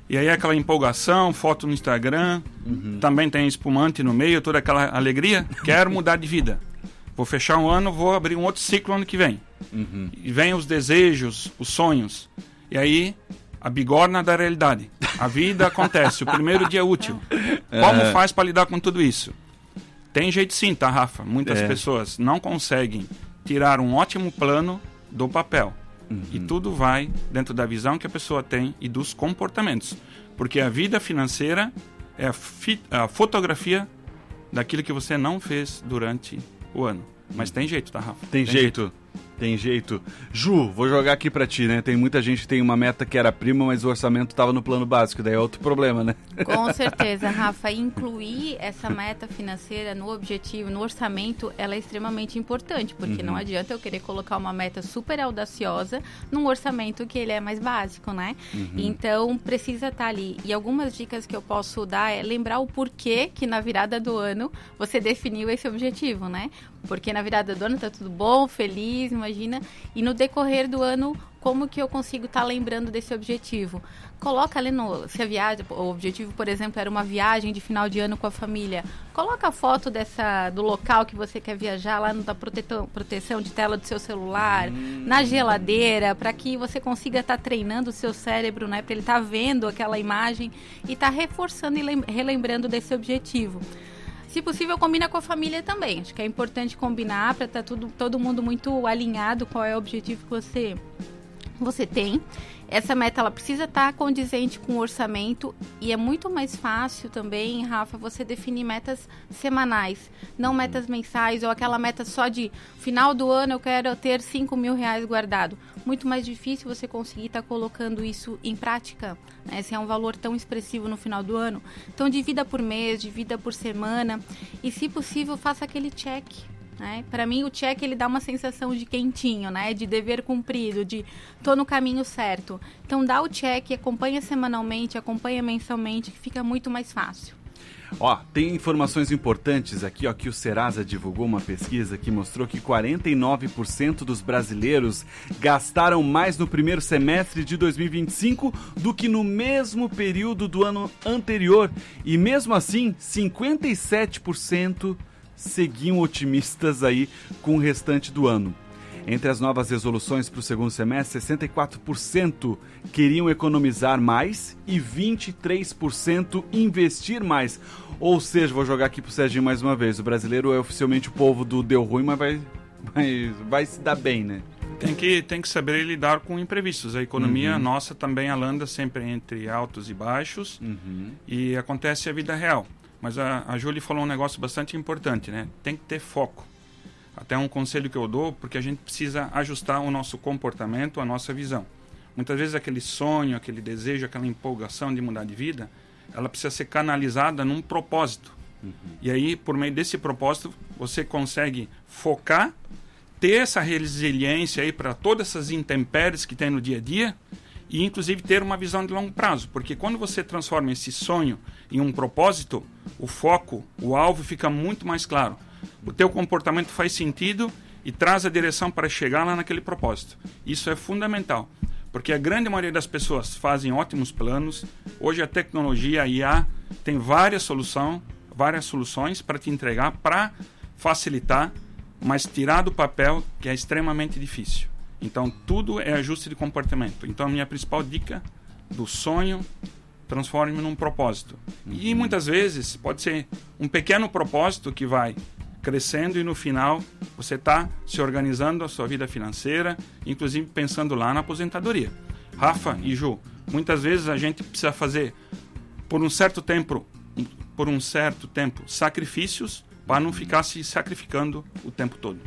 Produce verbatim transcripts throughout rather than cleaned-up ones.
E aí aquela empolgação, foto no Instagram, uhum. também tem espumante no meio, toda aquela alegria. Quero mudar de vida. Vou fechar um ano, vou abrir um outro ciclo ano que vem. Uhum. E vem os desejos, os sonhos. E aí, a bigorna da realidade. A vida acontece, o primeiro dia útil. Como é. faz para lidar com tudo isso? Tem jeito sim, tá, Rafa? Muitas é. pessoas não conseguem tirar um ótimo plano do papel. Uhum. E tudo vai dentro da visão que a pessoa tem e dos comportamentos. Porque a vida financeira é a, fi- a fotografia daquilo que você não fez durante o ano. Mas tem jeito, tá, Rafa? Tem, tem jeito. jeito. Tem jeito. Ju, vou jogar aqui pra ti, né? Tem muita gente que tem uma meta que era prima, mas o orçamento tava no plano básico. Daí é outro problema, né? Com certeza, Rafa. Incluir essa meta financeira no objetivo, no orçamento, ela é extremamente importante. Porque uhum. não adianta eu querer colocar uma meta super audaciosa num orçamento que ele é mais básico, né? Uhum. Então, precisa estar ali. E algumas dicas que eu posso dar é lembrar o porquê que na virada do ano você definiu esse objetivo, né? Porque na virada do ano tá tudo bom, feliz, imagina. E no decorrer do ano, como que eu consigo estar tá lembrando desse objetivo? Coloca ali no... Se a viagem... O objetivo, por exemplo, era uma viagem de final de ano com a família. Coloca a foto dessa, do local que você quer viajar lá na proteção, proteção de tela do seu celular, hum. na geladeira, para que você consiga estar tá treinando o seu cérebro, né? Para ele estar tá vendo aquela imagem e estar tá reforçando e lem- relembrando desse objetivo. Se possível, combina com a família também. Acho que é importante combinar para estar tá todo mundo muito alinhado qual é o objetivo que você, você tem. Essa meta ela precisa estar tá condizente com o orçamento e é muito mais fácil também, Rafa, você definir metas semanais, não metas mensais ou aquela meta só de final do ano eu quero ter cinco mil reais guardado. Muito mais difícil você conseguir estar tá colocando isso em prática, né? Se é um valor tão expressivo no final do ano. Então, divida por mês, divida por semana e, se possível, faça aquele check. Né? Para mim, o check ele dá uma sensação de quentinho, né? De dever cumprido, de tô no caminho certo. Então, dá o check, acompanha semanalmente, acompanha mensalmente, que fica muito mais fácil. Ó, tem informações importantes aqui, ó, que o Serasa divulgou uma pesquisa que mostrou que quarenta e nove por cento dos brasileiros gastaram mais no primeiro semestre de dois mil e vinte e cinco do que no mesmo período do ano anterior. E mesmo assim, cinquenta e sete por cento seguiam otimistas aí com o restante do ano. Entre as novas resoluções para o segundo semestre, sessenta e quatro por cento queriam economizar mais e vinte e três por cento investir mais. Ou seja, vou jogar aqui pro Serginho mais uma vez, o brasileiro é oficialmente o povo do deu ruim, mas vai, vai, vai se dar bem, né? Tem que, tem que saber lidar com imprevistos. A economia uhum. nossa também ela anda sempre entre altos e baixos uhum. e acontece a vida real. Mas a, a Júlia falou um negócio bastante importante, né? Tem que ter foco. Até um conselho que eu dou, porque a gente precisa ajustar o nosso comportamento, a nossa visão. Muitas vezes aquele sonho, aquele desejo, aquela empolgação de mudar de vida, ela precisa ser canalizada num propósito. Uhum. E aí, por meio desse propósito, você consegue focar, ter essa resiliência aí para todas essas intempéries que tem no dia a dia e, inclusive, ter uma visão de longo prazo. Porque quando você transforma esse sonho em um propósito, o foco, o alvo fica muito mais claro. O teu comportamento faz sentido e traz a direção para chegar lá naquele propósito. Isso é fundamental, porque a grande maioria das pessoas fazem ótimos planos. Hoje a tecnologia, a I A, tem várias, solução, várias soluções para te entregar, para facilitar, mas tirar do papel, que é extremamente difícil. Então, tudo é ajuste de comportamento. Então, a minha principal dica do sonho, transforme num propósito. Uhum. E muitas vezes pode ser um pequeno propósito que vai crescendo e no final você está se organizando a sua vida financeira, inclusive pensando lá na aposentadoria. Rafa e Ju, muitas vezes a gente precisa fazer por um certo tempo, por um certo tempo sacrifícios para não ficar se sacrificando o tempo todo.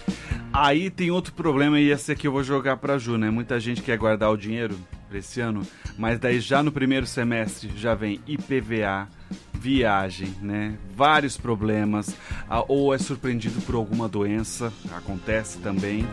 Aí tem outro problema e esse aqui eu vou jogar para a Ju, né? Muita gente quer guardar o dinheiro para esse ano, mas daí já no primeiro semestre já vem I P V A, viagem, né? Vários problemas, ou é surpreendido por alguma doença, acontece também.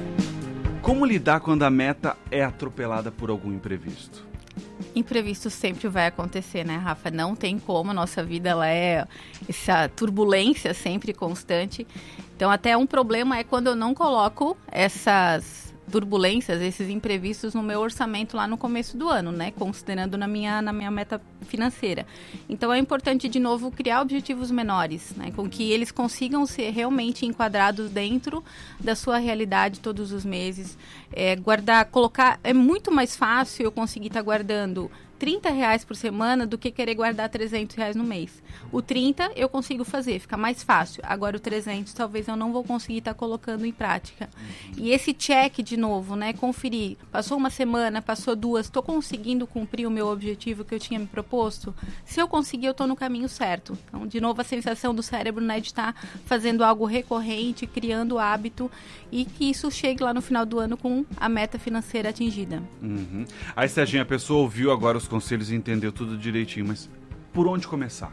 Como lidar quando a meta é atropelada por algum imprevisto? Imprevisto sempre vai acontecer, né, Rafa? Não tem como, a nossa vida ela é essa turbulência sempre constante. Então, até um problema é quando eu não coloco essas turbulências, esses imprevistos no meu orçamento lá no começo do ano, né? Considerando na minha, na minha meta financeira. Então é importante, de novo, criar objetivos menores, né? Com que eles consigam ser realmente enquadrados dentro da sua realidade todos os meses. É, guardar, colocar... É muito mais fácil eu conseguir estar guardando trinta reais por semana do que querer guardar trezentos reais no mês. O trinta eu consigo fazer, fica mais fácil. Agora o trezentos talvez eu não vou conseguir estar colocando em prática. E esse check, de novo, né? Conferir. Passou uma semana, passou duas, estou conseguindo cumprir o meu objetivo que eu tinha me proposto? Se eu conseguir, eu estou no caminho certo. Então, de novo, a sensação do cérebro, né, de estar fazendo algo recorrente, criando hábito, e que isso chegue lá no final do ano com a meta financeira atingida. Uhum. Aí, Serginho, a pessoa ouviu agora os conselhos e entendeu tudo direitinho, mas por onde começar?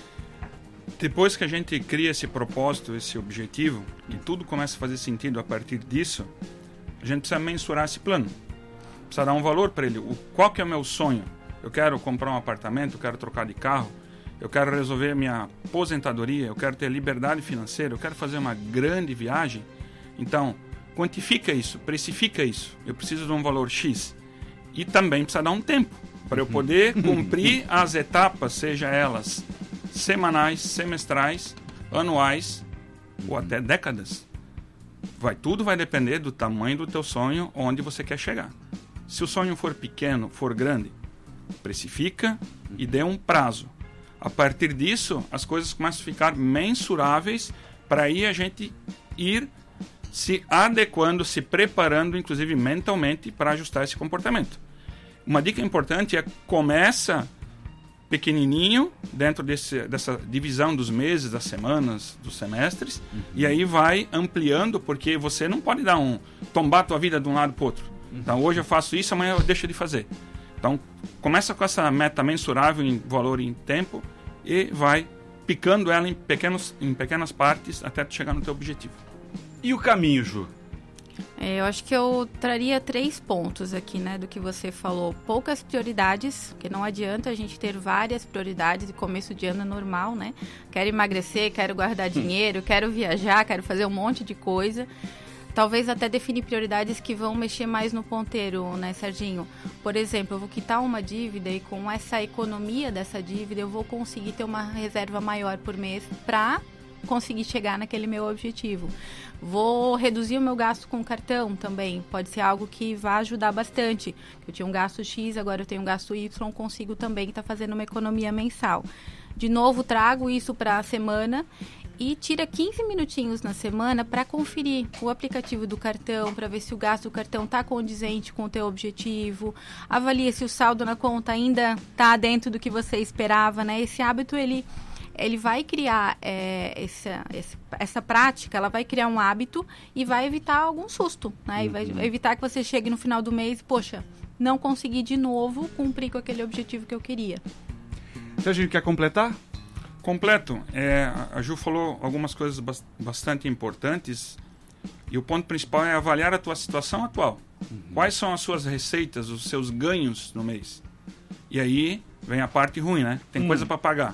Depois que a gente cria esse propósito, esse objetivo, e tudo começa a fazer sentido a partir disso, a gente precisa mensurar esse plano. Precisa dar um valor para ele. O, qual que é o meu sonho? Eu quero comprar um apartamento, eu quero trocar de carro, eu quero resolver minha aposentadoria, eu quero ter liberdade financeira, eu quero fazer uma grande viagem. Então, quantifica isso, precifica isso. Eu preciso de um valor X. E também precisa dar um tempo para eu poder cumprir as etapas, seja elas semanais, semestrais, anuais ou até décadas. Vai, tudo vai depender do tamanho do teu sonho, onde você quer chegar. Se o sonho for pequeno, for grande, precifica e dê um prazo. A partir disso, as coisas começam a ficar mensuráveis para aí a gente ir se adequando, se preparando, inclusive mentalmente, para ajustar esse comportamento. Uma dica importante é começa pequenininho, dentro desse, dessa divisão dos meses, das semanas, dos semestres, uhum. e aí vai ampliando, porque você não pode dar um tombar a tua vida de um lado para o outro. Uhum. Então, hoje eu faço isso, amanhã eu deixo de fazer. Então, começa com essa meta mensurável em valor e em tempo e vai picando ela em, pequenos, em pequenas partes até chegar no teu objetivo. E o caminho, Ju? É, eu acho que eu traria três pontos aqui, né, do que você falou. Poucas prioridades, porque não adianta a gente ter várias prioridades, e começo de ano é normal, né? Quero emagrecer, quero guardar dinheiro, quero viajar, quero fazer um monte de coisa. Talvez até definir prioridades que vão mexer mais no ponteiro, né, Serginho? Por exemplo, eu vou quitar uma dívida e com essa economia dessa dívida eu vou conseguir ter uma reserva maior por mês para conseguir chegar naquele meu objetivo. Vou reduzir o meu gasto com cartão também, pode ser algo que vai ajudar bastante. Eu tinha um gasto X, agora eu tenho um gasto Y, consigo também estar fazendo uma economia mensal. De novo, trago isso para a semana e tira quinze minutinhos na semana para conferir o aplicativo do cartão, para ver se o gasto do cartão está condizente com o teu objetivo, avalia se o saldo na conta ainda está dentro do que você esperava, né? Esse hábito, ele... ele vai criar é, essa, essa prática, ela vai criar um hábito e vai evitar algum susto, né? E vai evitar que você chegue no final do mês e, poxa, não consegui de novo cumprir com aquele objetivo que eu queria. Serginho, quer completar? Completo. É, a Ju falou algumas coisas bastante importantes e o ponto principal é avaliar a tua situação atual. Uhum. Quais são as suas receitas, os seus ganhos no mês? E aí vem a parte ruim, né? Tem hum. coisa para pagar.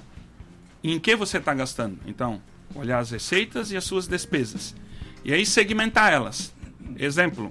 Em que você está gastando? Então, olhar as receitas e as suas despesas. E aí segmentar elas. Exemplo,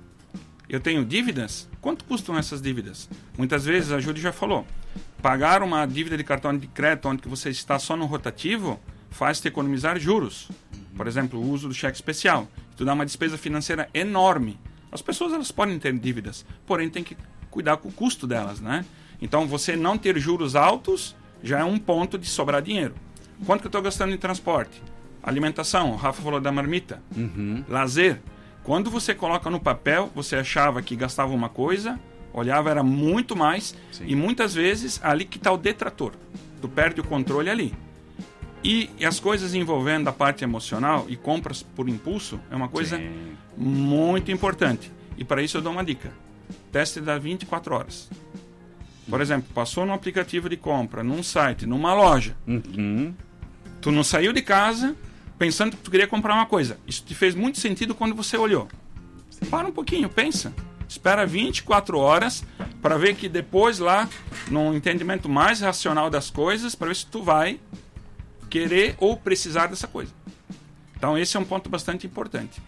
eu tenho dívidas? Quanto custam essas dívidas? Muitas vezes, a Júlia já falou, pagar uma dívida de cartão de crédito onde você está só no rotativo faz-te economizar juros. Por exemplo, o uso do cheque especial. Tu dá uma despesa financeira enorme. As pessoas elas podem ter dívidas, porém tem que cuidar com o custo delas, né? Então, você não ter juros altos já é um ponto de sobrar dinheiro. Quanto que eu estou gastando em transporte? Alimentação, o Rafa falou da marmita. Uhum. Lazer. Quando você coloca no papel, você achava que gastava uma coisa, olhava, era muito mais. Sim. E muitas vezes, ali que está o detrator. Tu perde o controle ali. E, e as coisas envolvendo a parte emocional e compras por impulso é uma coisa Sim. muito importante. E para isso eu dou uma dica. Teste das vinte e quatro horas. Por exemplo, passou num aplicativo de compra, num site, numa loja. Uhum. Tu não saiu de casa pensando que tu queria comprar uma coisa. Isso te fez muito sentido quando você olhou. Sim. Para um pouquinho, pensa. Espera vinte e quatro horas para ver que depois lá, num entendimento mais racional das coisas, para ver se tu vai querer ou precisar dessa coisa. Então esse é um ponto bastante importante.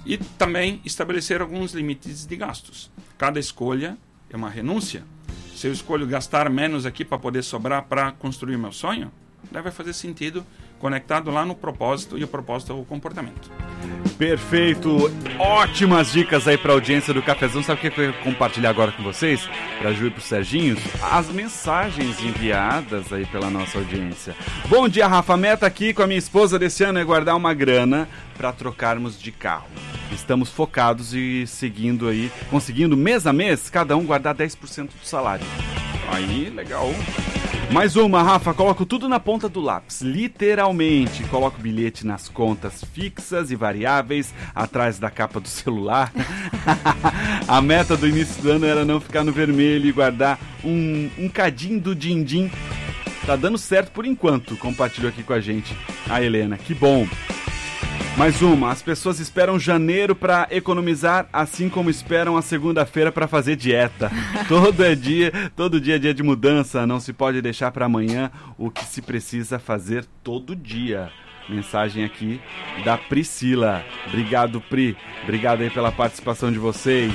E também estabelecer alguns limites de gastos. Cada escolha é uma renúncia. Se eu escolho gastar menos aqui para poder sobrar para construir meu sonho, daí vai fazer sentido conectado lá no propósito, e o propósito é o comportamento. Perfeito! Ótimas dicas aí para a audiência do Cafezão. Sabe o que eu ia compartilhar agora com vocês? Para a Ju e para o Serginho? As mensagens enviadas aí pela nossa audiência. Bom dia, Rafa. A meta aqui com a minha esposa desse ano é guardar uma grana para trocarmos de carro. Estamos focados e seguindo aí, conseguindo mês a mês, cada um guardar dez por cento do salário. Aí, legal. Mais uma, Rafa, coloco tudo na ponta do lápis, literalmente. Coloco bilhete nas contas fixas e variáveis, atrás da capa do celular. A meta do início do ano era não ficar no vermelho e guardar um, um cadinho do din-din. Tá dando certo por enquanto, compartilhou aqui com a gente a Helena, que bom. Mais uma, as pessoas esperam janeiro para economizar, assim como esperam a segunda-feira para fazer dieta. Todo é dia, todo dia é dia de mudança, não se pode deixar para amanhã o que se precisa fazer todo dia. Mensagem aqui da Priscila. Obrigado, Pri. Obrigado aí pela participação de vocês.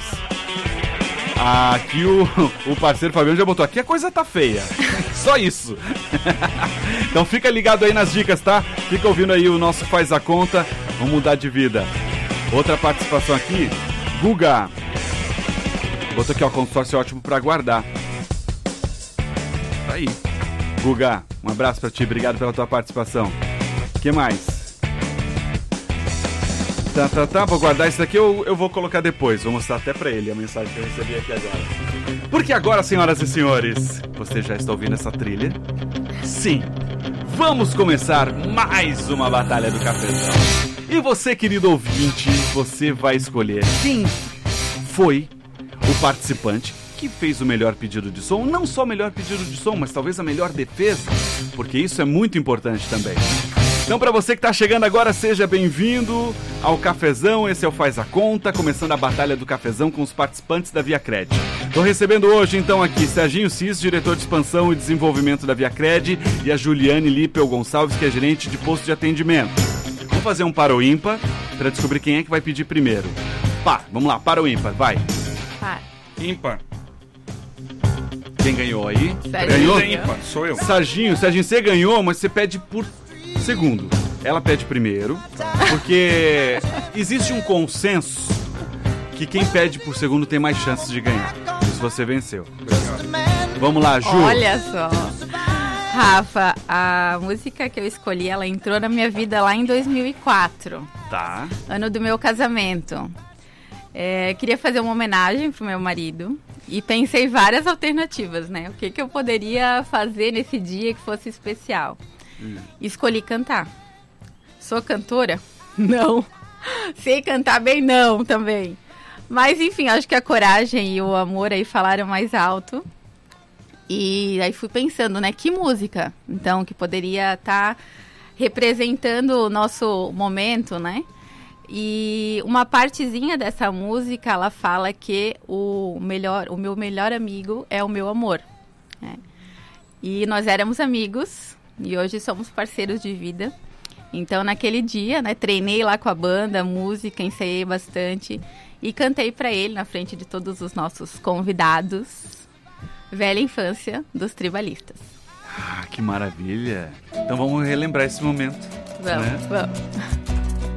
Aqui o, o parceiro Fabiano já botou, aqui a coisa tá feia. Só isso. Então fica ligado aí nas dicas, tá? Fica ouvindo aí o nosso Faz a Conta. Vamos mudar de vida. Outra participação aqui, Guga. Botou aqui, ó, consórcio ótimo pra guardar. Tá aí. Guga, um abraço pra ti, obrigado pela tua participação. O que mais? Tá, tá, tá, vou guardar isso daqui, eu, eu vou colocar depois. Vou mostrar até pra ele a mensagem que eu recebi aqui agora. Porque agora, senhoras e senhores, você já está ouvindo essa trilha? Sim. Vamos começar mais uma Batalha do Cafezão. E você, querido ouvinte, você vai escolher quem foi o participante que fez o melhor pedido de som. Não só o melhor pedido de som, mas talvez a melhor defesa, porque isso é muito importante também. Então, para você que está chegando agora, seja bem-vindo ao Cafezão. Esse é o Faz a Conta, começando a Batalha do Cafezão com os participantes da Viacred. Estou recebendo hoje, então, aqui Serginho Cis, diretor de expansão e desenvolvimento da Viacred, e a Juliane Lippel Gonçalves, que é gerente de posto de atendimento. Vamos fazer um para ou ímpar para descobrir quem é que vai pedir primeiro. Pá, vamos lá, para ou ímpar, vai. Par. Ímpar. Quem ganhou aí? Serginho. Ganhou? Ímpar, sou eu. Serginho, Serginho, você ganhou, mas você pede por segundo. Ela pede primeiro, porque existe um consenso que quem pede por segundo tem mais chances de ganhar. Isso você venceu. Vamos lá, Ju. Olha só. Rafa, a música que eu escolhi, ela entrou na minha vida lá em dois mil e quatro. Tá. Ano do meu casamento. É, queria fazer uma homenagem pro meu marido e pensei várias alternativas, né? O que, que eu poderia fazer nesse dia que fosse especial. Hum. Escolhi cantar. Sou cantora? Não. Sei cantar bem? Não, também. Mas, enfim, acho que a coragem e o amor aí falaram mais alto. E aí fui pensando, né? Que música, então, que poderia estar tá representando o nosso momento, né? E uma partezinha dessa música, ela fala que o, melhor, o meu melhor amigo é o meu amor. Né? E nós éramos amigos e hoje somos parceiros de vida. Então, naquele dia, né, treinei lá com a banda, música, ensaiei bastante e cantei para ele na frente de todos os nossos convidados. Velha infância dos tribalistas. Ah, que maravilha! Então vamos relembrar esse momento. Vamos, né? vamos.